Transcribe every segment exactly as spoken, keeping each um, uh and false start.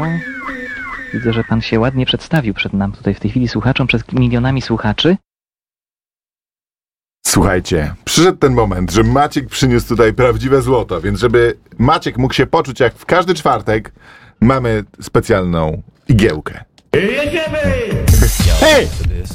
Widzę, że pan się ładnie przedstawił przed nam tutaj w tej chwili słuchaczom, przed milionami słuchaczy. Słuchajcie, przyszedł ten moment, że Maciek przyniósł tutaj prawdziwe złoto, więc żeby Maciek mógł się poczuć jak w każdy czwartek, mamy specjalną igiełkę. Jedziemy! Hej!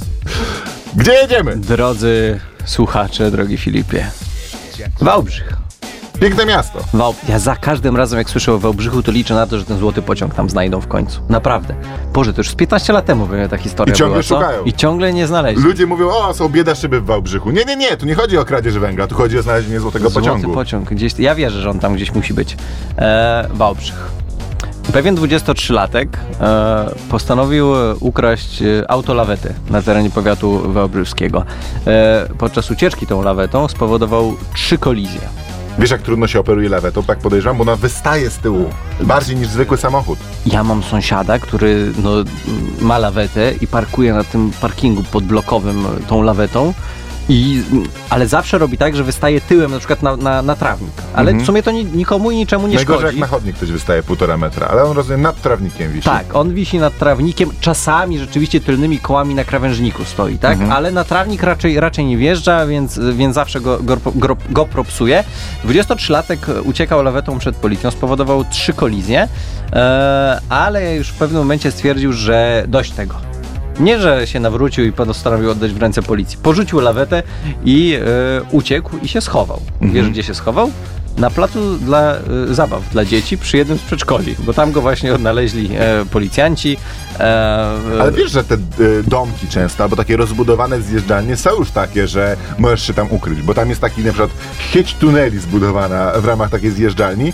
Gdzie jedziemy? Drodzy słuchacze, drogi Filipie, Wałbrzych. Piękne miasto. Wał... Ja za każdym razem, jak słyszę o Wałbrzychu, to liczę na to, że ten złoty pociąg tam znajdą w końcu. Naprawdę. Boże, to już z piętnaście lat temu by ta historia I ciągle była, co? szukają. I ciągle nie znaleźli. Ludzie mówią, o, są bieda szyby w Wałbrzychu. Nie, nie, nie, tu nie chodzi o kradzież węgla, tu chodzi o znalezienie złotego Złoty pociągu. pociąg. Gdzieś... Ja wierzę, że on tam gdzieś musi być. Eee, Wałbrzych. Pewien dwudziestotrzylatek e, postanowił ukraść e, auto lawety na terenie powiatu wałbrzyskiego. E, podczas ucieczki tą lawetą spowodował trzy kolizje. Wiesz, jak trudno się operuje lawetą, tak podejrzewam, bo ona wystaje z tyłu bardziej niż zwykły samochód. Ja mam sąsiada, który no, ma lawetę i parkuje na tym parkingu podblokowym tą lawetą. I, ale zawsze robi tak, że wystaje tyłem na przykład na, na, na trawnik. Ale Mhm. w sumie to ni, nikomu i niczemu nie Najgorzej szkodzi. jak na chodnik ktoś wystaje półtora metra, ale on rozumiem nad trawnikiem wisi. Tak, on wisi nad trawnikiem, czasami rzeczywiście tylnymi kołami na krawężniku stoi, tak? Mhm. Ale na trawnik raczej, raczej nie wjeżdża, więc, więc zawsze go, go, go, go propsuje. dwudziestotrzylatek uciekał lawetą przed policją, spowodował trzy kolizje, e, ale już w pewnym momencie stwierdził, że dość tego. Nie, że się nawrócił i postanowił oddać w ręce policji. Porzucił lawetę i e, uciekł i się schował. Mhm. Wiesz, gdzie się schował? Na placu dla y, zabaw dla dzieci przy jednym z przedszkoli, bo tam go właśnie odnaleźli e, policjanci. E, Ale wiesz, że te y, domki często, albo takie rozbudowane zjeżdżalnie są już takie, że możesz się tam ukryć, bo tam jest taki na przykład sieć tuneli zbudowana w ramach takiej zjeżdżalni. Y,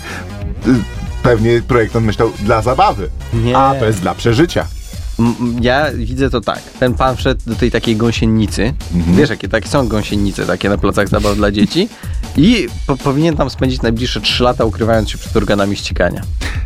pewnie projektant myślał dla zabawy, Nie. a to jest dla przeżycia. m, ja widzę to tak. Ten pan wszedł do tej takiej gąsienicy. Mhm. Wiesz, jakie takie są gąsienice takie na placach zabaw dla dzieci. I po, powinien tam spędzić najbliższe trzy lata, ukrywając się przed organami ścigania.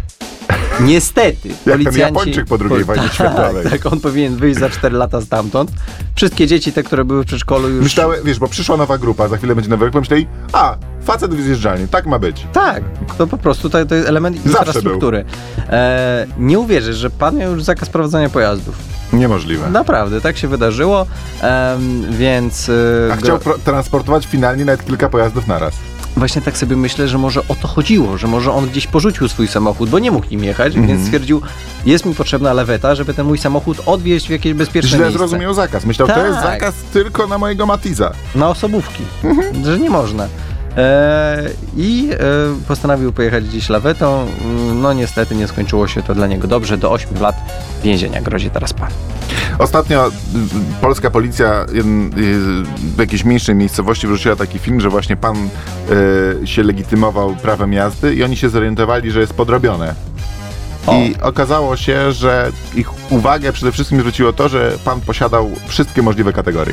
Niestety, ten Japończyk po drugiej wojnie tak, światowej. Tak, on powinien wyjść za cztery lata stamtąd. Wszystkie dzieci, te, które były w przedszkolu już... Myślały, wiesz, bo przyszła nowa grupa, za chwilę będzie nowy rok, pomyśleli, a, facet w zjeżdżalni, tak ma być. Tak, to po prostu to, to jest element Zawsze infrastruktury. E, nie uwierzysz, że pan miał już zakaz prowadzenia pojazdów. Niemożliwe. Naprawdę, tak się wydarzyło, em, więc... e, A go- chciał pro- transportować finalnie nawet kilka pojazdów naraz. Właśnie tak sobie myślę, że może o to chodziło, że może on gdzieś porzucił swój samochód, bo nie mógł nim jechać, Mhm. więc stwierdził, jest mi potrzebna leweta, żeby ten mój samochód odwieźć w jakieś bezpieczne Źle miejsce. zrozumiał zakaz. Myślał, to Tak. jest zakaz tylko na mojego Matiza. Na osobówki, Mhm. że nie można. E, I e, postanowił pojechać gdzieś lawetą. No niestety nie skończyło się to dla niego dobrze. Do ośmiu lat więzienia grozi teraz pan. Ostatnio y, polska policja jeden, y, w jakiejś mniejszej miejscowości wrzuciła taki film, że właśnie pan y, się legitymował prawem jazdy i oni się zorientowali, że jest podrobione. O. I okazało się, że ich uwagę przede wszystkim zwróciło to, że pan posiadał wszystkie możliwe kategorie.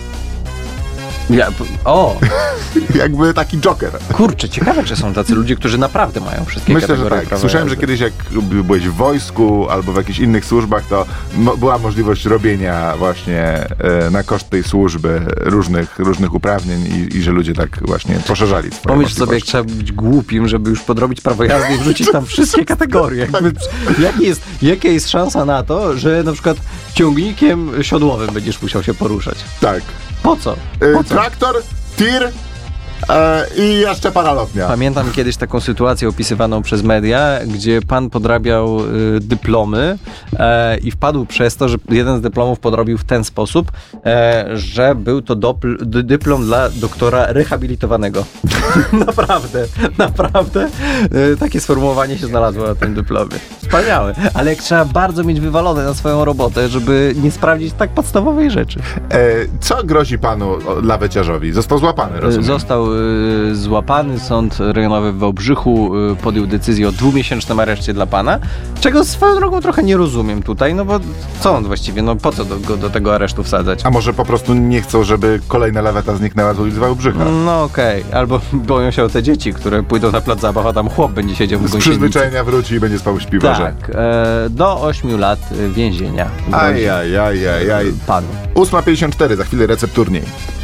Ja, o, Jakby taki joker. kurczę, ciekawe, czy są tacy ludzie, którzy naprawdę mają wszystkie Myślę, że kategorie tak. prawa Słyszałem, że jazdy. kiedyś jak byłeś w wojsku albo w jakichś innych służbach, to mo- była możliwość robienia właśnie e, na koszt tej służby różnych, różnych uprawnień i, i że ludzie tak właśnie poszerzali swoje Pomyśl sobie, jak możliwości. trzeba być głupim, żeby już podrobić prawo jazdy i wrzucić tam wszystkie kategorie. Jakby, jaki jest, jaka jest szansa na to, że na przykład ciągnikiem siodłowym będziesz musiał się poruszać? Tak. Po co? E, Po co? traktor, tir e, i jeszcze paralotnia. Pamiętam kiedyś taką sytuację opisywaną przez media, gdzie pan podrabiał y, dyplomy e, i wpadł przez to, że jeden z dyplomów podrobił w ten sposób, e, że był to dopl- dy- dyplom dla doktora rehabilitowanego. Naprawdę, naprawdę e, takie sformułowanie się znalazło na tym dyplomie. Wspaniałe. Ale jak trzeba bardzo mieć wywalone na swoją robotę, żeby nie sprawdzić tak podstawowej rzeczy. E, co grozi panu o, laweciarzowi? Został złapany, rozumiem. Został y, złapany, sąd rejonowy w Wałbrzychu y, podjął decyzję o dwumiesięcznym areszcie dla pana, czego swoją drogą trochę nie rozumiem tutaj, no bo co on właściwie, no po co do, go do tego aresztu wsadzać? A może po prostu nie chcą, żeby kolejna laweta zniknęła z ulic Wałbrzycha? No okej, albo boją się o te dzieci, które pójdą na plac zabaw, a tam chłop będzie siedział w Z gąsienicy. przyzwyczajenia wróci i będzie spał w śpiworze. Tak, e, do ośmiu lat więzienia grozi Aj, aj, aj, aj, aj. panu. ósma pięćdziesiąt cztery, za chwilę recepturniej.